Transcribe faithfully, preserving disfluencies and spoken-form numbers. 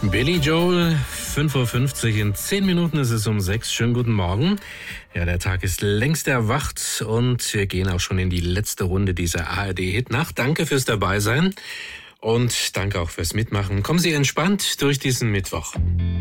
Billy Joel, fünf Uhr fünfzig, in zehn Minuten ist es um sechs. Schönen guten Morgen. Ja, der Tag ist längst erwacht und wir gehen auch schon in die letzte Runde dieser A R D-Hit-Nacht. Danke fürs Dabeisein und danke auch fürs Mitmachen. Kommen Sie entspannt durch diesen Mittwoch.